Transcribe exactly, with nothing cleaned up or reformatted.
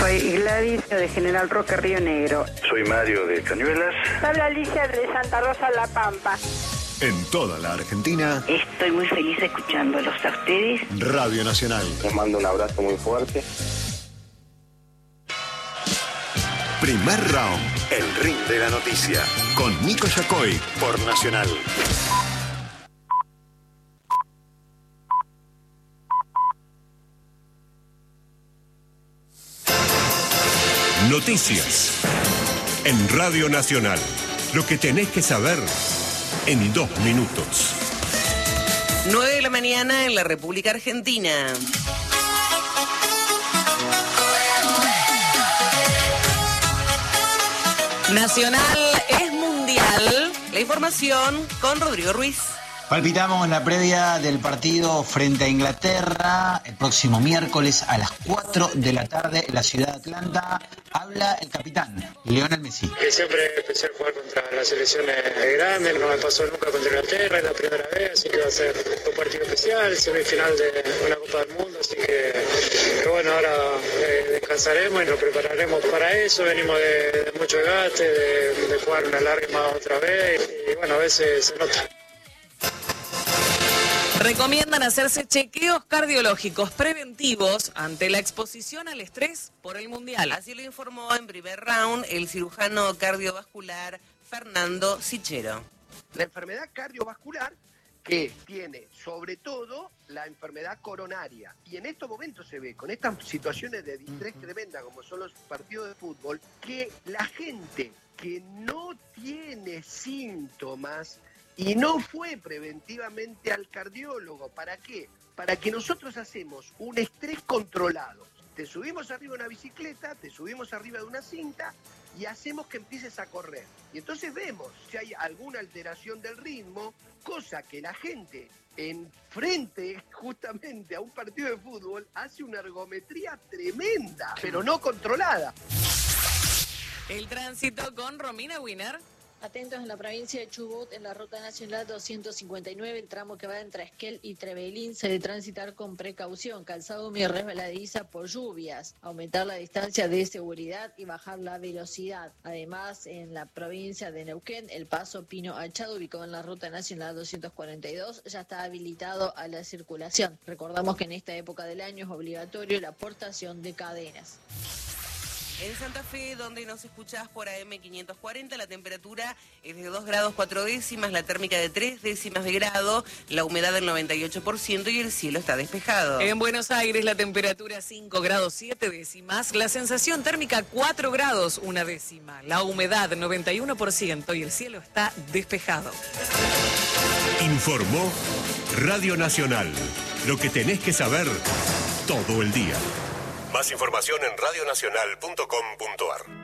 Soy Gladys de General Roca, Río Negro. Soy Mario de Cañuelas. Habla Alicia de Santa Rosa, La Pampa. En toda la Argentina. Estoy muy feliz escuchándolos a ustedes. Radio Nacional. Les mando un abrazo muy fuerte. Primer round. El ring de la noticia. Con Nico Yacoy por Nacional. Noticias. En Radio Nacional. Lo que tenés que saber en dos minutos. nueve de la mañana en la República Argentina. Nacional es mundial. La información con Rodrigo Ruiz. Palpitamos la previa del partido frente a Inglaterra el próximo miércoles a las cuatro de la tarde en la ciudad de Atlanta. Habla el capitán, Lionel Messi. Que siempre es especial jugar contra las selecciones grandes, no me pasó nunca contra Inglaterra, es la primera vez, así que va a ser un partido especial, semifinal de una Copa del Mundo, así que, que bueno, ahora eh, descansaremos y nos prepararemos para eso, venimos de, de mucho desgaste, de, de jugar una larga otra vez y bueno, a veces se nota. Recomiendan hacerse chequeos cardiológicos preventivos ante la exposición al estrés por el Mundial. Así lo informó en primer round el cirujano cardiovascular Fernando Sichero. La enfermedad cardiovascular que tiene sobre todo la enfermedad coronaria. Y en estos momentos se ve, con estas situaciones de distrés tremenda como son los partidos de fútbol, que la gente que no tiene síntomas y no fue preventivamente al cardiólogo. ¿Para qué? Para que nosotros hacemos un estrés controlado. Te subimos arriba de una bicicleta, te subimos arriba de una cinta y hacemos que empieces a correr. Y entonces vemos si hay alguna alteración del ritmo, cosa que la gente en frente justamente a un partido de fútbol hace una ergometría tremenda, pero no controlada. El tránsito con Romina Wiener. Atentos en la provincia de Chubut, en la ruta nacional doscientos cincuenta y nueve, el tramo que va entre Esquel y Trevelín, se debe transitar con precaución, calzado muy resbaladiza por lluvias, aumentar la distancia de seguridad y bajar la velocidad. Además, en la provincia de Neuquén, el paso Pino Achado, ubicado en la ruta nacional doscientos cuarenta y dos, ya está habilitado a la circulación. Recordamos que en esta época del año es obligatorio la portación de cadenas. En Santa Fe, donde nos escuchás por A M quinientos cuarenta, la temperatura es de dos grados cuatro décimas, la térmica de tres décimas de grado, la humedad del noventa y ocho por ciento y el cielo está despejado. En Buenos Aires, la temperatura cinco grados siete décimas, la sensación térmica cuatro grados una décima, la humedad noventa y uno por ciento y el cielo está despejado. Informó Radio Nacional. Lo que tenés que saber todo el día. Más información en radionacional punto com punto ar.